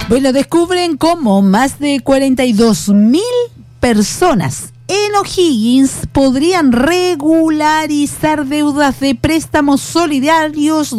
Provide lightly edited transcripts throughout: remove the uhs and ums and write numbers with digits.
Bueno, descubren cómo más de 42.000 personas en O'Higgins podrían regularizar deudas de préstamos solidarios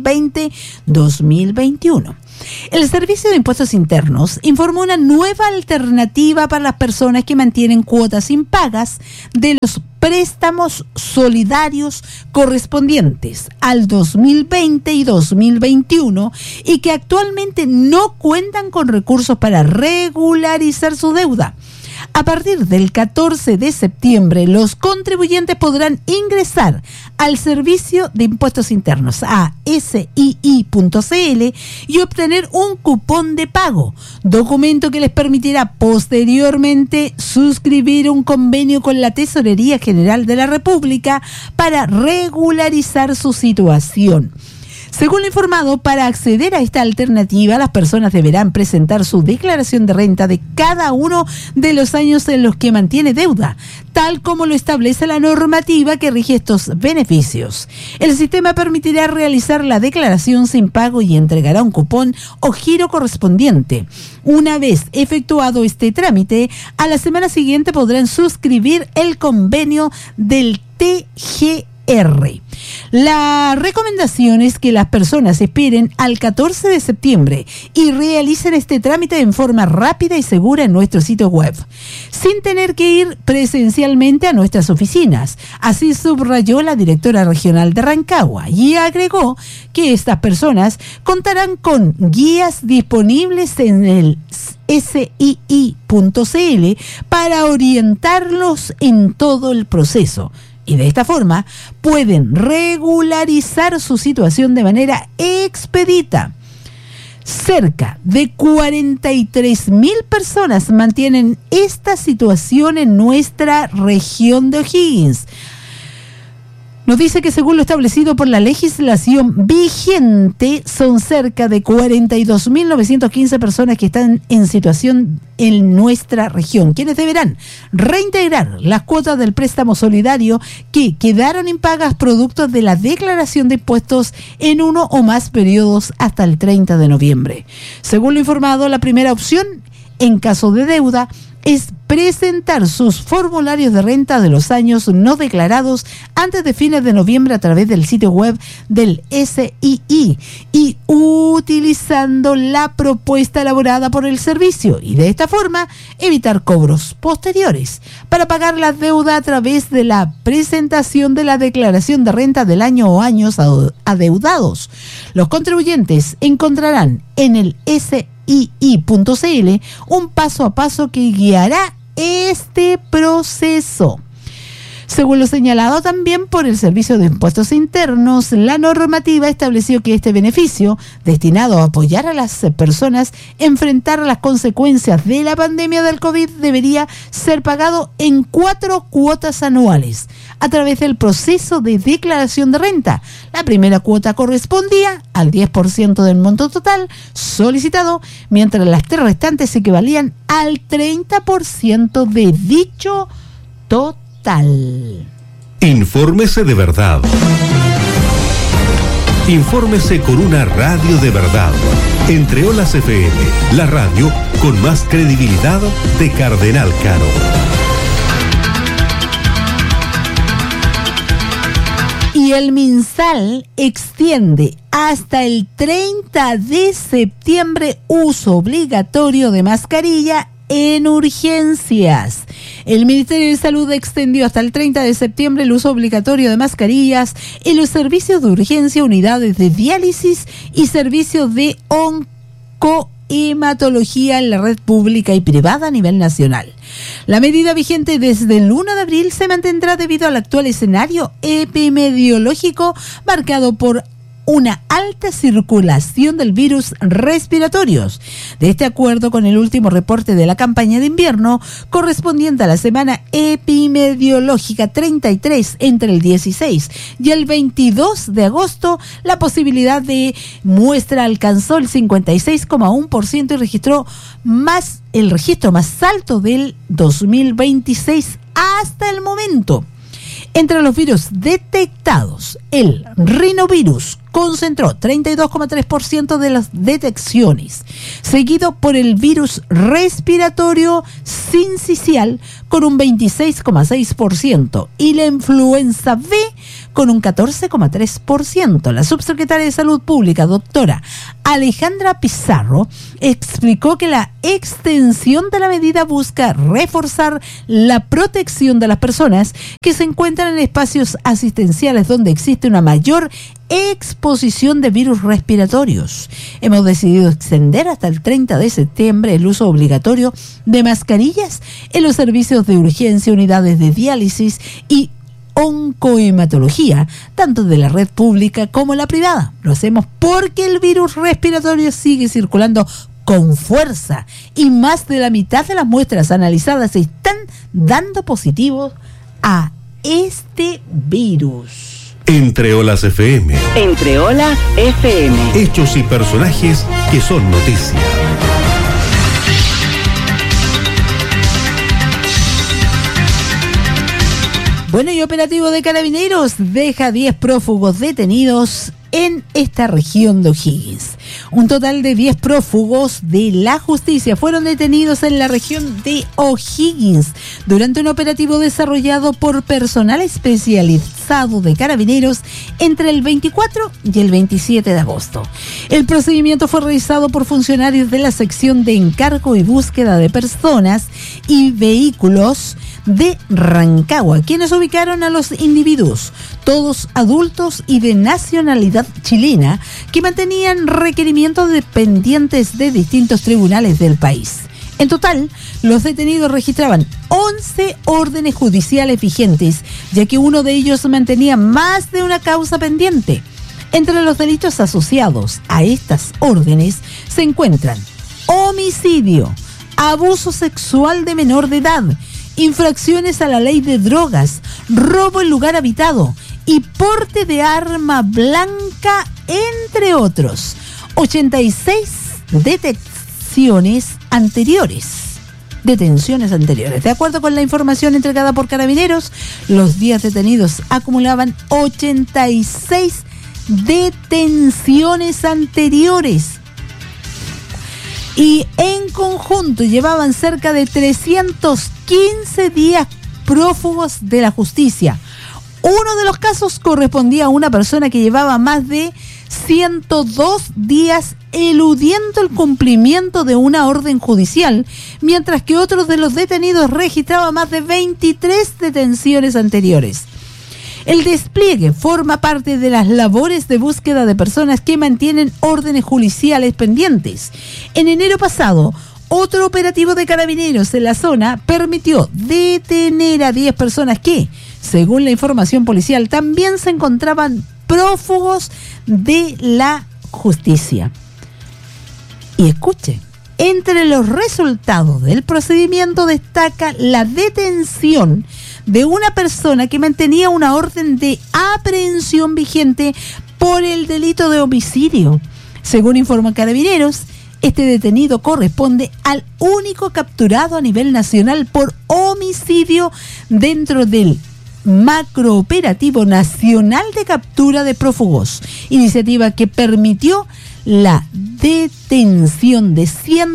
2020-2021. El Servicio de Impuestos Internos informó una nueva alternativa para las personas que mantienen cuotas impagas de los préstamos solidarios correspondientes al 2020 y 2021 y que actualmente no cuentan con recursos para regularizar su deuda. A partir del 14 de septiembre, los contribuyentes podrán ingresar al Servicio de Impuestos Internos, a SII.cl, y obtener un cupón de pago, documento que les permitirá posteriormente suscribir un convenio con la Tesorería General de la República para regularizar su situación. Según lo informado, para acceder a esta alternativa, las personas deberán presentar su declaración de renta de cada uno de los años en los que mantiene deuda, tal como lo establece la normativa que rige estos beneficios. El sistema permitirá realizar la declaración sin pago y entregará un cupón o giro correspondiente. Una vez efectuado este trámite, a la semana siguiente podrán suscribir el convenio del TGR. La recomendación es que las personas esperen al 14 de septiembre y realicen este trámite en forma rápida y segura en nuestro sitio web, sin tener que ir presencialmente a nuestras oficinas. Así subrayó la directora regional de Rancagua y agregó que estas personas contarán con guías disponibles en el SII.cl para orientarlos en todo el proceso. Y de esta forma pueden regularizar su situación de manera expedita. Cerca de 43.000 personas mantienen esta situación en nuestra región de O'Higgins. Nos dice que según lo establecido por la legislación vigente, son cerca de 42.915 personas que están en situación en nuestra región, quienes deberán reintegrar las cuotas del préstamo solidario que quedaron impagas producto de la declaración de impuestos en uno o más periodos hasta el 30 de noviembre. Según lo informado, la primera opción, en caso de deuda, es presentar sus formularios de renta de los años no declarados antes de fines de noviembre a través del sitio web del SII y utilizando la propuesta elaborada por el servicio, y de esta forma evitar cobros posteriores para pagar la deuda a través de la presentación de la declaración de renta del año o años adeudados. Los contribuyentes encontrarán en el SII.cl un paso a paso que guiará este proceso. Según lo señalado también por el Servicio de Impuestos Internos, la normativa estableció que este beneficio, destinado a apoyar a las personas a enfrentar las consecuencias de la pandemia del COVID, debería ser pagado en 4 cuotas anuales a través del proceso de declaración de renta. La primera cuota correspondía al 10% del monto total solicitado, mientras las 3 restantes equivalían al 30% de dicho total. Infórmese de verdad. Infórmese con una radio de verdad. Entre Olas FM, la radio con más credibilidad de Cardenal Caro. Y el MinSal extiende hasta el 30 de septiembre uso obligatorio de mascarilla en urgencias. El Ministerio de Salud extendió hasta el 30 de septiembre el uso obligatorio de mascarillas en los servicios de urgencia, unidades de diálisis y servicios de oncohematología en la red pública y privada a nivel nacional. La medida vigente desde el 1 de abril se mantendrá debido al actual escenario epidemiológico marcado por una alta circulación del virus respiratorios. De este acuerdo con el último reporte de la campaña de invierno correspondiente a la semana epidemiológica 33 entre el 16 y el 22 de agosto, la posibilidad de muestra alcanzó el 56,1% y registró el registro más alto del 2026 hasta el momento. Entre los virus detectados, el rinovirus concentró 32,3% de las detecciones, seguido por el virus respiratorio sincicial con un 26,6% y la influenza B con un 14,3%. La subsecretaria de Salud Pública, doctora Alejandra Pizarro, explicó que la extensión de la medida busca reforzar la protección de las personas que se encuentran en espacios asistenciales donde existe una mayor exposición de virus respiratorios. Hemos decidido extender hasta el 30 de septiembre el uso obligatorio de mascarillas en los servicios de urgencia, unidades de diálisis y oncohematología, tanto de la red pública como la privada. Lo hacemos porque el virus respiratorio sigue circulando con fuerza y más de la mitad de las muestras analizadas están dando positivos a este virus. Entre Olas FM. Entre Olas FM. Hechos y personajes que son noticia. Bueno, y operativo de Carabineros deja 10 prófugos detenidos en esta región de O'Higgins. Un total de 10 prófugos de la justicia fueron detenidos en la región de O'Higgins durante un operativo desarrollado por personal especializado de Carabineros entre el 24 y el 27 de agosto. El procedimiento fue realizado por funcionarios de la sección de encargo y búsqueda de personas y vehículos de Rancagua, quienes ubicaron a los individuos, todos adultos y de nacionalidad chilena, que mantenían requerimientos dependientes de distintos tribunales del país. En total, los detenidos registraban 11 órdenes judiciales vigentes, ya que uno de ellos mantenía más de una causa pendiente. Entre los delitos asociados a estas órdenes se encuentran homicidio, abuso sexual de menor de edad, infracciones a la ley de drogas, robo en lugar habitado y porte de arma blanca, entre otros. 86 detenciones anteriores. De acuerdo con la información entregada por Carabineros, los 10 detenidos acumulaban 86 detenciones anteriores. Y en conjunto llevaban cerca de 315 días prófugos de la justicia. Uno de los casos correspondía a una persona que llevaba más de 102 días eludiendo el cumplimiento de una orden judicial, mientras que otro de los detenidos registraba más de 23 detenciones anteriores. El despliegue forma parte de las labores de búsqueda de personas que mantienen órdenes judiciales pendientes. En enero pasado, otro operativo de Carabineros en la zona permitió detener a 10 personas que, según la información policial, también se encontraban prófugos de la justicia. Y escuchen, entre los resultados del procedimiento destaca la detención de una persona que mantenía una orden de aprehensión vigente por el delito de homicidio. Según informa Carabineros, este detenido corresponde al único capturado a nivel nacional por homicidio dentro del Macrooperativo Nacional de Captura de Prófugos, iniciativa que permitió la detención de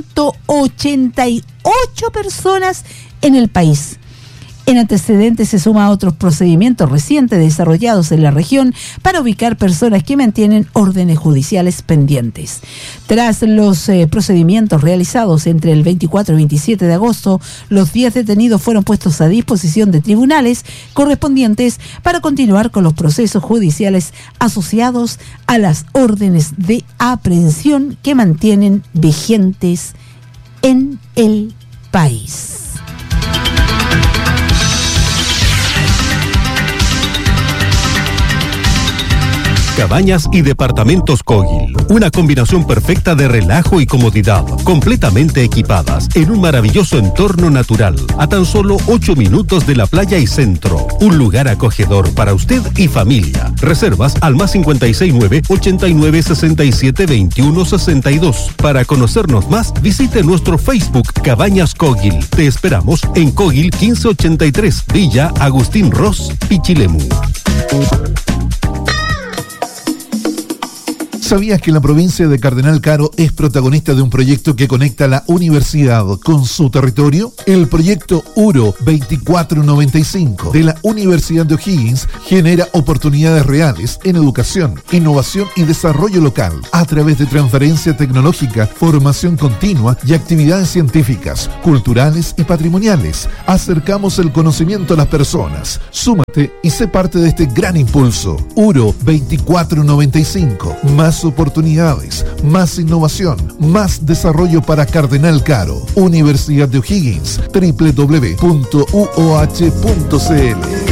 188 personas en el país. En antecedentes se suma a otros procedimientos recientes desarrollados en la región para ubicar personas que mantienen órdenes judiciales pendientes. Tras los procedimientos realizados entre el 24 y 27 de agosto, los 10 detenidos fueron puestos a disposición de tribunales correspondientes para continuar con los procesos judiciales asociados a las órdenes de aprehensión que mantienen vigentes en el país. Cabañas y departamentos Kogil, una combinación perfecta de relajo y comodidad, completamente equipadas en un maravilloso entorno natural, a tan solo 8 minutos de la playa y centro. Un lugar acogedor para usted y familia. Reservas al más 569-8967-2162. Para conocernos más, visite nuestro Facebook Cabañas Kogil. Te esperamos en Kogil 1583, Villa Agustín Ross, Pichilemu. sabías que la provincia de Cardenal Caro es protagonista de un proyecto que conecta la universidad con su territorio? El proyecto URO 2495 de la Universidad de O'Higgins genera oportunidades reales en educación, innovación y desarrollo local a través de transferencia tecnológica, formación continua y actividades científicas, culturales y patrimoniales. Acercamos el conocimiento a las personas. Súmate y sé parte de este gran impulso. URO 2495. Más oportunidades, más innovación, más desarrollo para Cardenal Caro. Universidad de O'Higgins. www.uoh.cl.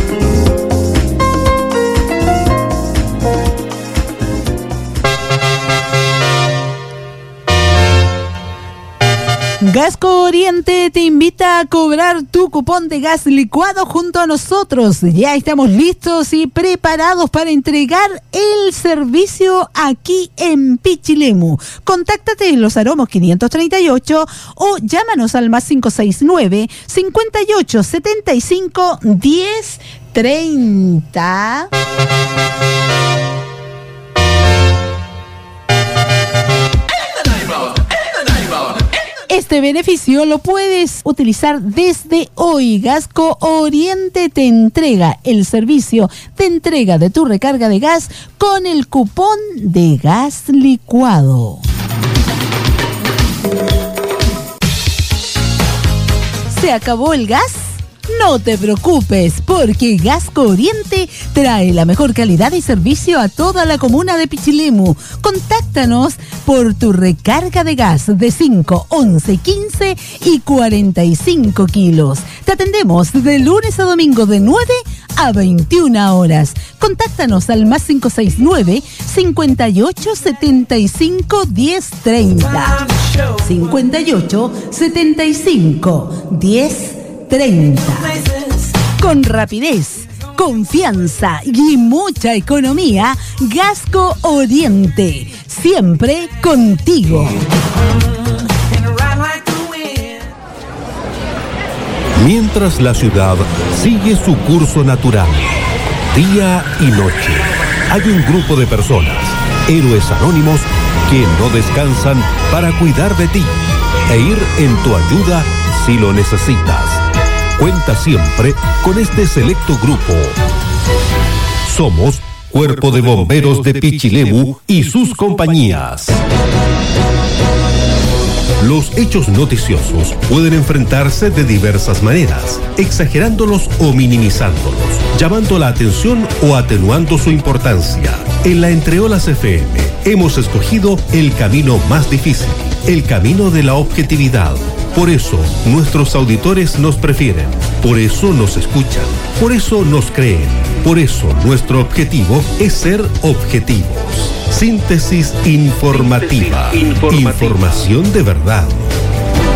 Gasco Oriente te invita a cobrar tu cupón de gas licuado junto a nosotros. Ya estamos listos y preparados para entregar el servicio aquí en Pichilemu. Contáctate en Los Aromos 538 o llámanos al más 569 58 75 10 30. Este beneficio lo puedes utilizar desde hoy. Gasco Oriente te entrega el servicio de entrega de tu recarga de gas con el cupón de gas licuado. ¿Se acabó el gas? No te preocupes, porque Gasco Oriente trae la mejor calidad y servicio a toda la comuna de Pichilemu. Contáctanos por tu recarga de gas de 5, 11, 15 y 45 kilos. Te atendemos de lunes a domingo de 9 a 21 horas. Contáctanos al más 569 58 75 10 30. 58 75 10 30. Con rapidez, confianza y mucha economía, Gasco Oriente, siempre contigo. Mientras la ciudad sigue su curso natural, día y noche, hay un grupo de personas, héroes anónimos, que no descansan para cuidar de ti e ir en tu ayuda si lo necesitas. Cuenta siempre con este selecto grupo. Somos Cuerpo de Bomberos de Pichilemu y sus compañías. Los hechos noticiosos pueden enfrentarse de diversas maneras, exagerándolos o minimizándolos, llamando la atención o atenuando su importancia. En la Entreolas FM hemos escogido el camino más difícil, el camino de la objetividad. Por eso nuestros auditores nos prefieren, por eso nos escuchan, por eso nos creen, por eso nuestro objetivo es ser objetivos. Síntesis informativa. Información de verdad.